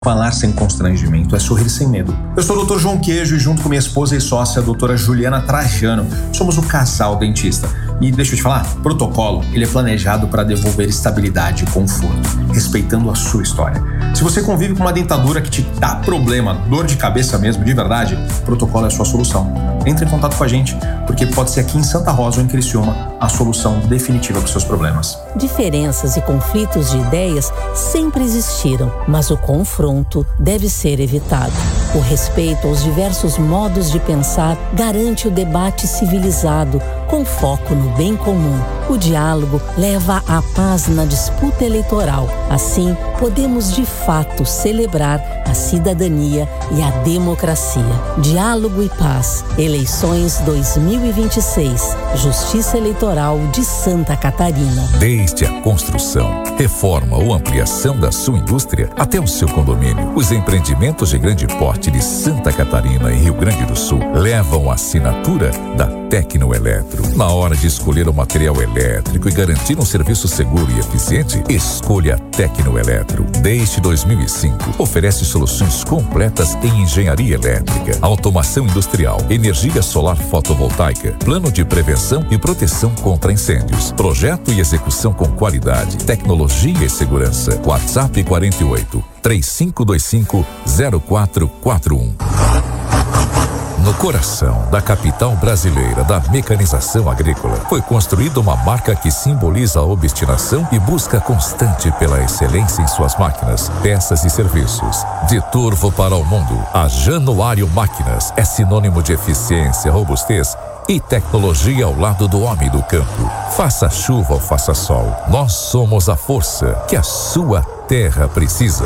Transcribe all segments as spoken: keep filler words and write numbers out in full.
Falar sem constrangimento é sorrir sem medo. Eu sou o doutor João Queijo e junto com minha esposa e sócia, a doutora Juliana Trajano, somos o casal dentista. E deixa eu te falar, protocolo, ele é planejado para devolver estabilidade e conforto, respeitando a sua história. Se você convive com uma dentadura que te dá problema, dor de cabeça mesmo, de verdade, protocolo é a sua solução. Entre em contato com a gente, porque pode ser aqui em Santa Rosa ou em Criciúma a solução definitiva para os seus problemas. Diferenças e conflitos de ideias sempre existiram, mas o confronto deve ser evitado. O respeito aos diversos modos de pensar garante o debate civilizado, com foco no bem comum. O diálogo leva à paz na disputa eleitoral. Assim, podemos de fato celebrar a cidadania e a democracia. Diálogo e paz. Eleições dois mil e vinte e seis. Justiça Eleitoral de Santa Catarina. Desde a construção, reforma ou ampliação da sua indústria até o seu condomínio, os empreendimentos de grande porte de Santa Catarina e Rio Grande do Sul levam a assinatura da Tecnoeletro. Na hora de escolher o material elétrico e garantir um serviço seguro e eficiente, escolha a Tecnoeletro. Desde dois mil e cinco, oferece soluções completas em engenharia elétrica, automação industrial, energia solar fotovoltaica, plano de prevenção e proteção contra incêndios, projeto e execução com qualidade, tecnologia e segurança. WhatsApp quarenta e oito, três cinco dois cinco, zero quatro quatro um. No coração da capital brasileira da mecanização agrícola, foi construída uma marca que simboliza a obstinação e busca constante pela excelência em suas máquinas, peças e serviços. De Turvo para o mundo, a Januário Máquinas é sinônimo de eficiência, robustez e tecnologia ao lado do homem do campo. Faça chuva ou faça sol, nós somos a força que a sua terra precisa.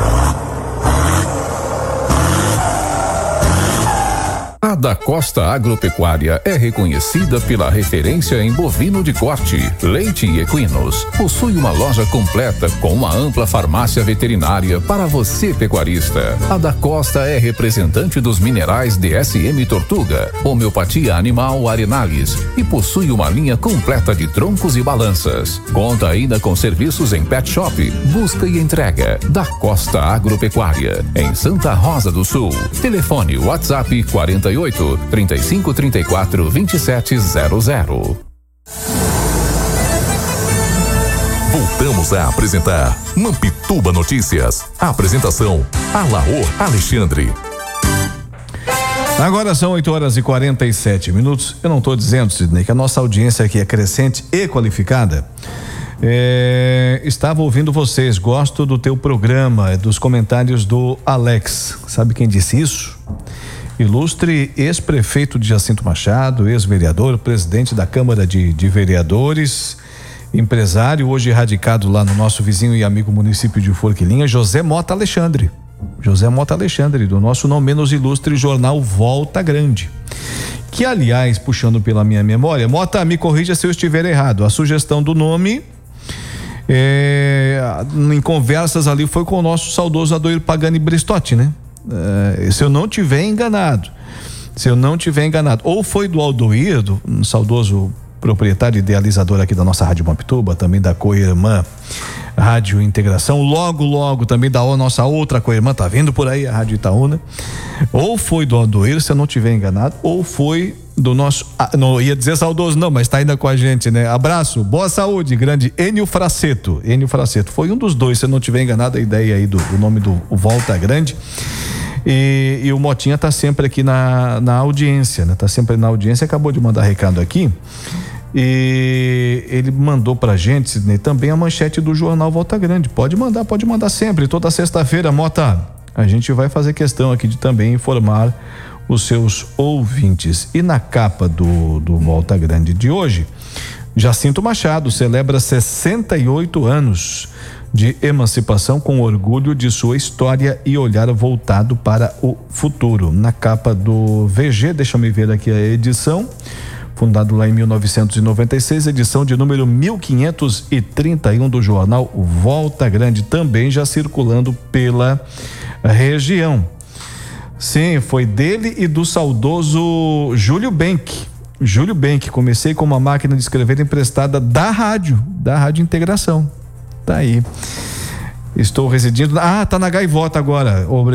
A Da Costa Agropecuária é reconhecida pela referência em bovino de corte, leite e equinos. Possui uma loja completa com uma ampla farmácia veterinária para você pecuarista. A Da Costa é representante dos minerais D S M Tortuga, homeopatia animal Arenales e possui uma linha completa de troncos e balanças. Conta ainda com serviços em pet shop, busca e entrega. Da Costa Agropecuária, em Santa Rosa do Sul. Telefone WhatsApp quarenta e oito, trinta e cinco, trinta e quatro, vinte e sete zero zero. Voltamos a apresentar Mampituba Notícias. A apresentação, Alaor Alexandre. Agora são oito horas e quarenta e sete minutos. Eu não estou dizendo, Sidney, que a nossa audiência aqui é crescente e qualificada. É, estava ouvindo vocês, gosto do teu programa, dos comentários do Alex. Sabe quem disse isso? Ilustre ex-prefeito de Jacinto Machado, ex-vereador, presidente da Câmara de, de Vereadores, empresário, hoje radicado lá no nosso vizinho e amigo município de Forquilinha, José Mota Alexandre. José Mota Alexandre, do nosso não menos ilustre jornal Volta Grande. Que, aliás, puxando pela minha memória, Mota, me corrija se eu estiver errado. A sugestão do nome, é, em conversas ali, foi com o nosso saudoso Adoir Pagani Bristotti, né? Uh, se eu não tiver enganado, se eu não tiver enganado, ou foi do Aldoir, do um saudoso proprietário e idealizador aqui da nossa Rádio Mampituba, também da co-irmã Rádio Integração, logo, logo também da nossa outra co-irmã, tá vindo por aí a Rádio Itaúna, ou foi do Aldoir, se eu não tiver enganado, ou foi do nosso, ah, não ia dizer saudoso não, mas tá ainda com a gente, né? Abraço, boa saúde, grande Enio Fraceto, Enio Fraceto, foi um dos dois, se eu não tiver enganado, a ideia aí do o nome do Volta Grande. E, e o Motinha tá sempre aqui na, na audiência, né? Tá sempre na audiência, acabou de mandar recado aqui. E ele mandou pra gente, Sidney, também a manchete do jornal Volta Grande. Pode mandar, pode mandar sempre, toda sexta-feira, Mota. A gente vai fazer questão aqui de também informar os seus ouvintes. E na capa do, do Volta Grande de hoje, Jacinto Machado celebra sessenta e oito anos de emancipação com orgulho de sua história e olhar voltado para o futuro. Na capa do V G, deixa eu ver aqui a edição, fundado lá em mil novecentos e noventa e seis, edição de número mil quinhentos e trinta e um do jornal Volta Grande, também já circulando pela região. Sim, foi dele e do saudoso Júlio Benck. Júlio Benck, comecei com uma máquina de escrever emprestada da rádio, da Rádio Integração. Tá aí. Estou residindo. Ah, tá na Gaivota agora.